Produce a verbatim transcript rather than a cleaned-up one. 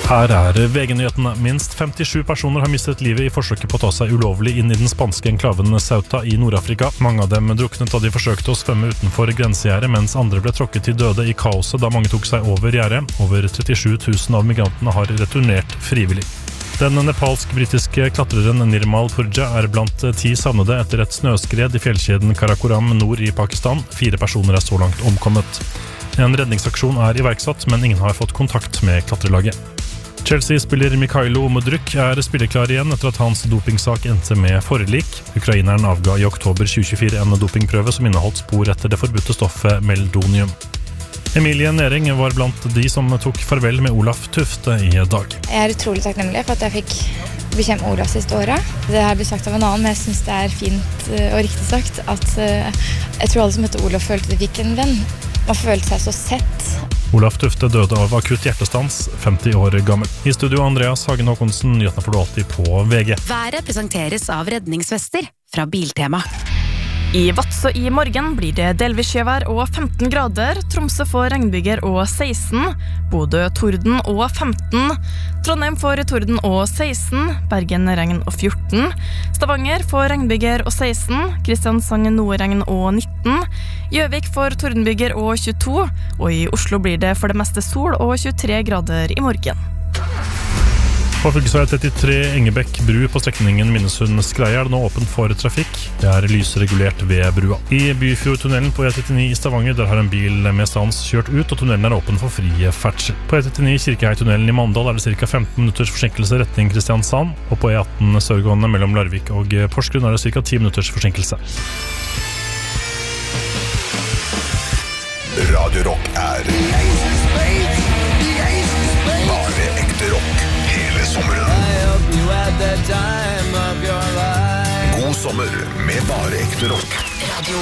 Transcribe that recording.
Her er V G-nyhetene. Minst femtisju personer har mistet livet i forsøket på å ta seg ulovlig inn i den spanske enklaven Ceuta i Nord-Afrika. Mange av dem druknet da de forsøkte å svømme utenfor grensegjerdet, mens andre ble tråkket til døde i kaoset da mange tok seg over gjerdet. Over trettisju tusen av migrantene har returnert frivillig. Den nepalsk-britiske klatreren Nirmal Purja er blant ti savnede etter et snøskred i fjellkjeden Karakoram nord i Pakistan. Fire personer er så langt omkommet. En redningsaksjon er iverksatt, men ingen har fått kontakt med klatrelaget. Chelsea-spiller Mikhailo Mudryk er spilleklar igjen etter at hans dopingsak endte med forlik. Ukraineren avga i oktober tjue tjuefire en dopingprøve som inneholdt spor etter det forbudte stoffet meldonium. Emilie Nering var blant de som tok farvel med Olaf Tufte i dag. Jeg er utrolig takknemlig for at jeg fikk bekjemme Olaf siste året. Det her ble sagt av en annen, men jeg synes det er fint og riktig sagt at jeg tror alle som heter Olaf følte de fikk en venn. Man følte seg så sett. Olaf Tufte døde av akutt hjertestans, femti år gammel. I studio Andreas Hagen Håkonsen, nyhetene får du alltid på V G. Været presenteres av redningsvester fra Biltema. I Vadsø i morgen blir det delvis sjøvær og femten grader, Tromsø får regnbyger og seksten, Bodø torden og femten, Trondheim får torden og seksten, Bergen regn og fjorten, Stavanger får regnbyger og seksten, Kristiansand noe regn og nitten, Gjøvik får tordenbyger og tjueto, og i Oslo blir det for det meste sol og tjuetre grader i morgen. På fylkesvei trettitre Engebekk bru på strekningen Minnesund-Skreia er det nå åpent for trafikk. Det er lysregulert ved brua. I Byfjordtunnelen på E trettini i Stavanger der har en bil med stans kjørt ut, og tunnelen er åpen for fri ferdsel. På E trettini Kirkehei-tunnelen i Mandal er det ca. femten minutters forsinkelse retning Kristiansand, og på E atten sørgående mellom Larvik og Porsgrunn er det ca. ti minutters forsinkelse. Radio Rock er bare ekte rock. God sommer med bare ekte rock. Radio